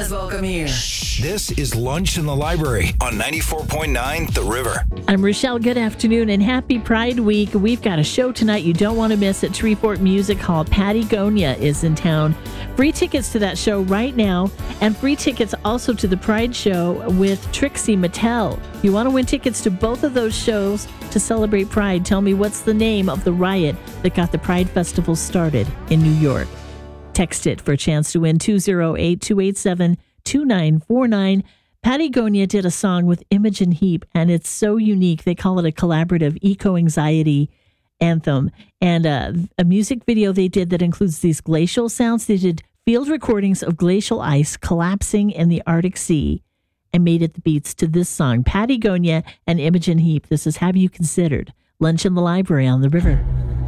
Let's welcome here. This is Lunch in the Library on 94.9 The River. I'm Rochelle. Good afternoon and happy Pride Week. We've got a show tonight you don't want to miss at Treefort Music Hall. Patty Gonia is in town. Free tickets to that show right now, and free tickets also to the Pride Show with Trixie Mattel. If you want to win tickets to both of those shows to celebrate Pride, tell me what's the name of the riot that got the Pride Festival started in New York. Text it for a chance to win 208-287-2949. Patty Gonia did a song with Imogen Heap, and it's so unique. They call it a collaborative eco-anxiety anthem. And a music video they did that includes these glacial sounds. They did field recordings of glacial ice collapsing in the Arctic Sea and made it the beats to this song. Patty Gonia and Imogen Heap. This is Have You Considered? Lunch in the Library on the River.